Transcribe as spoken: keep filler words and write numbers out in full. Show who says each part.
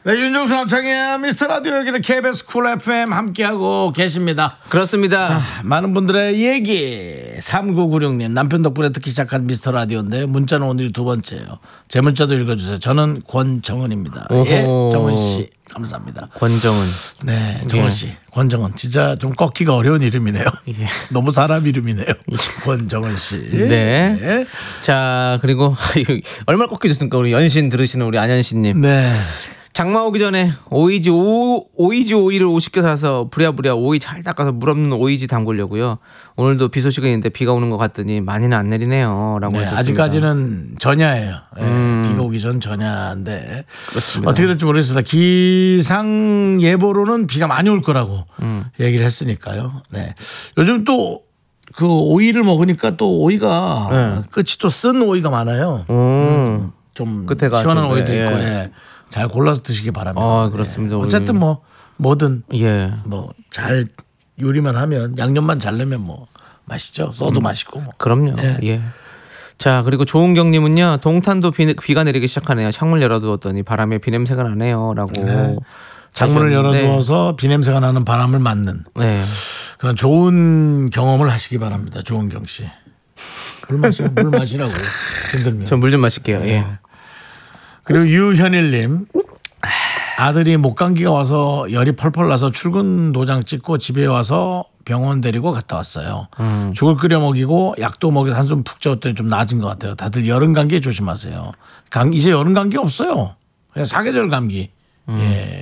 Speaker 1: 네, 윤정수 남창의 미스터 라디오 여기는 케이비에스 쿨 에프엠 함께하고 계십니다.
Speaker 2: 그렇습니다.
Speaker 1: 자, 많은 분들의 얘기. 삼구구육 님 남편 덕분에 듣기 시작한 미스터 라디오인데 문자는 오늘이 두 번째예요. 제 문자도 읽어주세요. 저는 권정은입니다. 예, 정은 씨 감사합니다.
Speaker 2: 권정은.
Speaker 1: 네, 정은 씨. 예. 권정은 진짜 좀 꺾기가 어려운 이름이네요. 예. 너무 사람 이름이네요. 예. 권정은 씨.
Speaker 2: 네. 네. 자, 그리고 얼마나 꺾여줬습니까? 우리 연신 들으시는 우리 안현신님.
Speaker 1: 네.
Speaker 2: 장마 오기 전에 오이지 오, 오이지 오이를 오십 개 사서 부랴부랴 오이 잘 닦아서 물 없는 오이지 담그려고요. 오늘도 비 소식은 있는데 비가 오는 것 같더니 많이는 안 내리네요. 라고
Speaker 1: 네, 아직까지는 전야예요. 네, 음. 비가 오기 전 전야인데 그렇습니다. 어떻게 될지 모르겠습니다. 기상 예보로는 비가 많이 올 거라고 음. 얘기를 했으니까요. 네. 요즘 또 그 오이를 먹으니까 또 오이가 네. 끝이 또 쓴 오이가 많아요. 음. 좀 끝에가 시원한 오이도 예. 있고 예. 잘 골라서 드시기 바랍니다.
Speaker 2: 아, 그렇습니다.
Speaker 1: 예. 어쨌든 뭐 뭐든
Speaker 2: 예.
Speaker 1: 뭐 잘 요리만 하면 양념만 잘 넣으면 뭐 맛있죠. 써도
Speaker 2: 음.
Speaker 1: 맛있고. 뭐.
Speaker 2: 그럼요. 예. 예. 자, 그리고 조은경님은요. 동탄도 비, 비가 내리기 시작하네요. 창문 열어두었더니 바람에 비 냄새가 나네요라고. 네.
Speaker 1: 창문을 열어두어서 비 냄새가 나는 바람을 맞는 네. 그런 좋은 경험을 하시기 바랍니다. 조은경 씨. 물 마시라, 물 마시라고 힘들면.
Speaker 2: 전 물 좀 마실게요. 네. 예.
Speaker 1: 그리고 유현일님 아들이 목감기가 와서 열이 펄펄 나서 출근 도장 찍고 집에 와서 병원 데리고 갔다 왔어요. 음. 죽을 끓여 먹이고 약도 먹여서 한숨 푹 자었더니 좀 나아진 것 같아요. 다들 여름 감기에 조심하세요. 감, 이제 여름 감기 없어요. 그냥 사계절 감기. 음. 예,